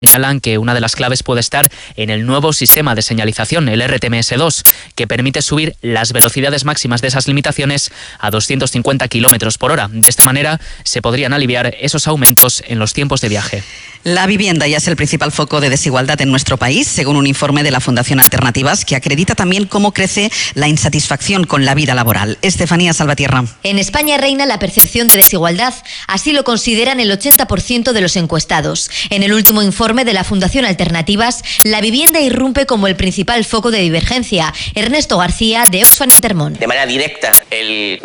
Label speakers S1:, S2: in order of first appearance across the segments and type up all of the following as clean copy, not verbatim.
S1: Señalan que una de las claves puede estar en el nuevo sistema de señalización, el RTMS2, que permite subir las velocidades máximas de esas limitaciones a 250 kilómetros por hora. De esta manera se podrían aliviar esos aumentos en los tiempos de viaje.
S2: La vivienda ya es el principal foco de desigualdad en nuestro país, según un informe de la Fundación Alternativas, que acredita también cómo crece la insatisfacción con la vida laboral. Estefanía Salvatierra.
S3: En España reina la percepción de desigualdad, así lo consideran el 80% de los encuestados. En el último informe de la Fundación Alternativas, la vivienda irrumpe como el principal foco de divergencia. Ernesto García, de Oxfam Intermón.
S4: De manera directa, el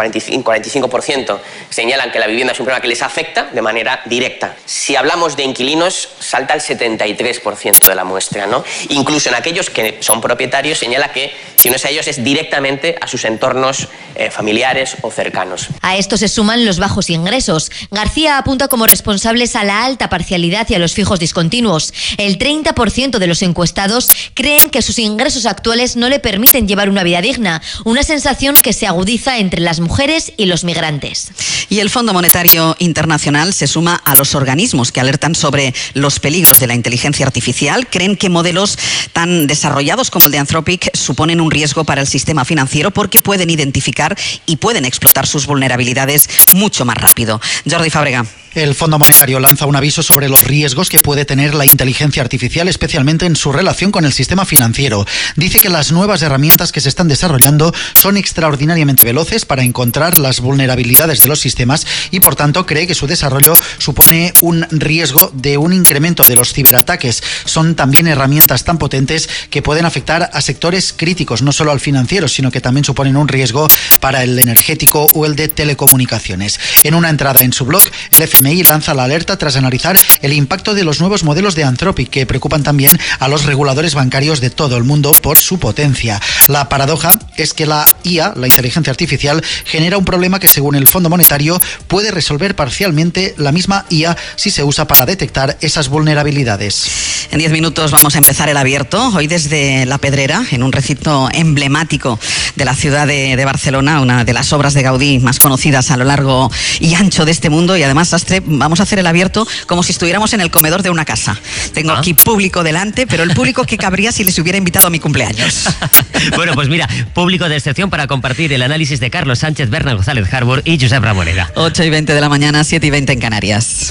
S4: 45% señalan que la vivienda es un problema que les afecta de manera directa. Si hablamos de inquilinos, salta el 73% de la muestra, ¿no? Incluso en aquellos que son propietarios señala que si no es a ellos es directamente a sus entornos familiares o cercanos.
S3: A esto se suman los bajos ingresos. García apunta como responsables a la alta parcialidad y a los fijos discontinuos. El 30% de los encuestados creen que sus ingresos actuales no le permiten llevar una vida digna, una sensación que se agudiza entre las mujeres y los migrantes.
S2: Y el Fondo Monetario Internacional se suma a los organismos que alertan sobre los peligros de la inteligencia artificial. Creen que modelos tan desarrollados como el de Anthropic suponen un riesgo para el sistema financiero porque pueden identificar y pueden explotar sus vulnerabilidades mucho más rápido. Jordi Fàbrega.
S5: El Fondo Monetario lanza un aviso sobre los riesgos que puede tener la inteligencia artificial, especialmente en su relación con el sistema financiero. Dice que las nuevas herramientas que se están desarrollando son extraordinariamente veloces para encontrar las vulnerabilidades de los sistemas y, por tanto, cree que su desarrollo supone un riesgo de un incremento de los ciberataques. Son también herramientas tan potentes que pueden afectar a sectores críticos, no solo al financiero, sino que también suponen un riesgo para el energético o el de telecomunicaciones. En una entrada en su blog, el FMI lanza la alerta tras analizar el impacto de los nuevos modelos de Anthropic, que preocupan también a los reguladores bancarios de todo el mundo por su potencia. La paradoja es que la IA, la inteligencia artificial, genera un problema que, según el Fondo Monetario, puede resolver parcialmente la misma IA si se usa para detectar esas vulnerabilidades.
S2: En 10 minutos vamos a empezar el abierto, hoy desde La Pedrera, en un recinto emblemático de la ciudad de Barcelona, una de las obras de Gaudí más conocidas a lo largo y ancho de este mundo, y además, Astre, vamos a hacer el abierto como si estuviéramos en el comedor de una casa. Tengo aquí público delante, pero el público que cabría si les hubiera invitado a mi cumpleaños.
S6: Bueno, pues mira, público de excepción para compartir el análisis de Carlos Sánchez, Bernal González Harbour y Josep Ramoneda.
S2: 8:20 de la mañana, 7:20 en Canarias.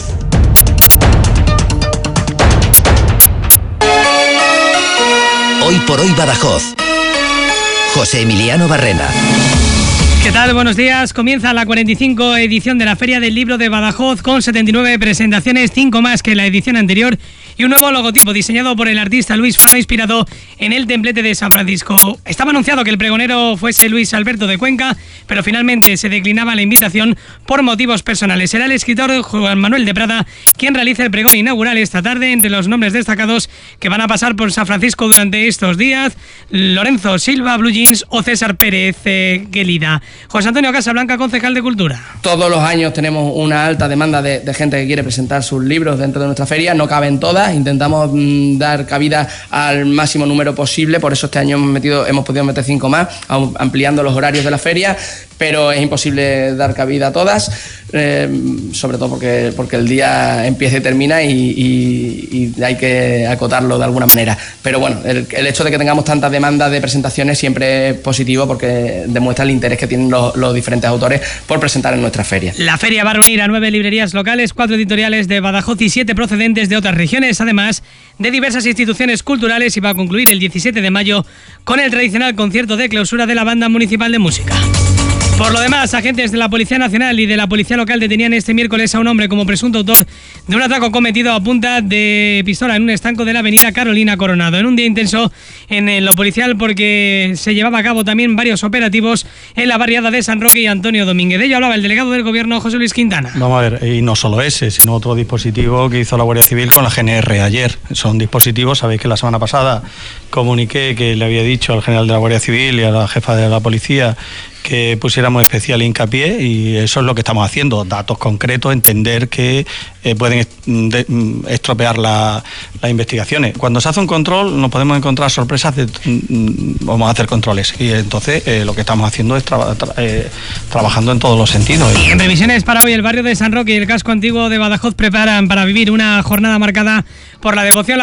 S7: Hoy por hoy Badajoz. José Emiliano Barrena.
S8: ¿Qué tal? Buenos días. Comienza la 45 edición de la Feria del Libro de Badajoz con 79 presentaciones, 5 más que la edición anterior y un nuevo logotipo diseñado por el artista Luis Fano, inspirado en el templete de San Francisco. Estaba anunciado que el pregonero fuese Luis Alberto de Cuenca, pero finalmente se declinaba la invitación por motivos personales. Será el escritor Juan Manuel de Prada quien realice el pregón inaugural esta tarde. Entre los nombres destacados que van a pasar por San Francisco durante estos días, Lorenzo Silva, Blue Jeans o César Pérez Guelida. José Antonio Casablanca, concejal de Cultura.
S9: Todos los años tenemos una alta demanda de gente que quiere presentar sus libros dentro de nuestra feria. No caben todas, intentamos dar cabida al máximo número posible, por eso este año hemos podido meter 5 más, ampliando los horarios de la feria, pero es imposible dar cabida a todas, sobre todo porque el día empieza y termina y hay que acotarlo de alguna manera. Pero bueno, el hecho de que tengamos tanta demanda de presentaciones siempre es positivo porque demuestra el interés que tienen los diferentes autores por presentar en nuestra feria.
S8: La feria va a reunir a 9 librerías locales, 4 editoriales de Badajoz y 7 procedentes de otras regiones, además de diversas instituciones culturales, y va a concluir el 17 de mayo con el tradicional concierto de clausura de la Banda Municipal de Música. Por lo demás, agentes de la Policía Nacional y de la Policía Local detenían este miércoles a un hombre como presunto autor de un atraco cometido a punta de pistola en un estanco de la avenida Carolina Coronado. En un día intenso en lo policial porque se llevaba a cabo también varios operativos en la barriada de San Roque y Antonio Domínguez. De ello hablaba el delegado del Gobierno, José Luis Quintana.
S10: Vamos a ver, y no solo ese, sino otro dispositivo que hizo la Guardia Civil con la GNR ayer. Son dispositivos, sabéis que la semana pasada comuniqué que le había dicho al general de la Guardia Civil y a la jefa de la policía que pusiéramos especial hincapié, y eso es lo que estamos haciendo, datos concretos, entender que pueden estropear las investigaciones. Cuando se hace un control nos podemos encontrar sorpresas, vamos a hacer controles, y entonces lo que estamos haciendo es trabajando en todos los sentidos.
S8: Y en previsiones para hoy, el barrio de San Roque y el casco antiguo de Badajoz preparan para vivir una jornada marcada por la devoción